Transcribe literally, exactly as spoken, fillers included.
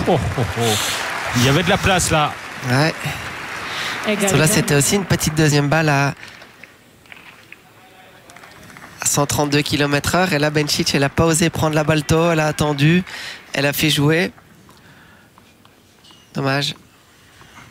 Oh, oh, oh. Il y avait de la place là. Ouais. Là, c'était aussi une petite deuxième balle à, à cent trente-deux kilomètres heure. Et là, Bencic, elle n'a pas osé prendre la balle tôt. Elle a attendu. Elle a fait jouer. Dommage.